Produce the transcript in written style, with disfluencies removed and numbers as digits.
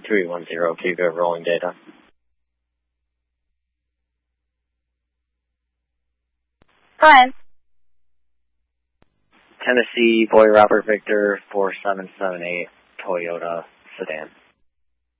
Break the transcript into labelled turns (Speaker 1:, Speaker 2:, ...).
Speaker 1: 310, keep it rolling data.
Speaker 2: Go ahead.
Speaker 1: Tennessee, Boy Robert Victor, 4778, Toyota sedan.